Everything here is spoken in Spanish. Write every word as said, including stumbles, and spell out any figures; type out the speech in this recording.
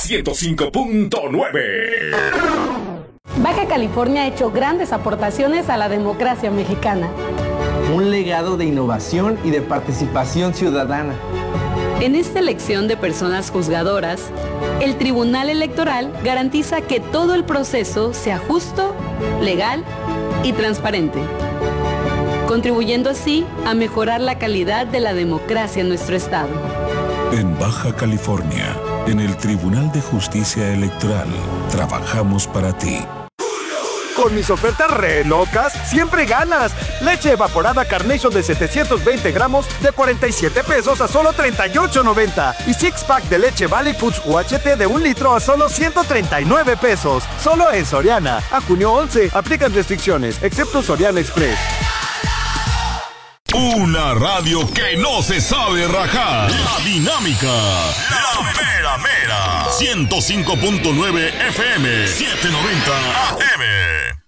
ciento cinco punto nueve. Baja California ha hecho grandes aportaciones a la democracia mexicana. Un legado de innovación y de participación ciudadana. En esta elección de personas juzgadoras, el Tribunal Electoral garantiza que todo el proceso sea justo, legal y transparente, contribuyendo así a mejorar la calidad de la democracia en nuestro estado. En Baja California, en el Tribunal de Justicia Electoral, trabajamos para ti. Con mis ofertas re locas, siempre ganas. Leche evaporada Carnation de setecientos veinte gramos de cuarenta y siete pesos a solo treinta y ocho noventa. Y six pack de leche Valley Foods U H T de un litro a solo ciento treinta y nueve pesos. Solo en Soriana. A junio once. Aplican restricciones, excepto Soriana Express. Una radio que no se sabe rajar. La Dinámica. La mera mera. ciento cinco punto nueve F M. setecientos noventa A M.